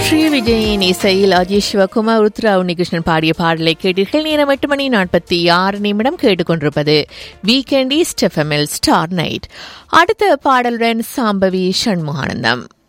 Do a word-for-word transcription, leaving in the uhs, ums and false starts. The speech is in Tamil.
ஸ்ரீ விஜயின் இசையில் அஜய் சிவகுமார் உத்ரா உன்னிகிருஷ்ணன் பாடிய பாடலை கேட்டீர்கள். நேரம் எட்டு மணி நாற்பத்தி ஆறு நிமிடம் கேட்டுக்கொண்டிருப்பது வீக்கெண்ட் ஈஸ்ட் எஃப்எம்எல் ஸ்டார் நைட். அடுத்த பாடலுடன் சாம்பவி சண்முகானந்தம்.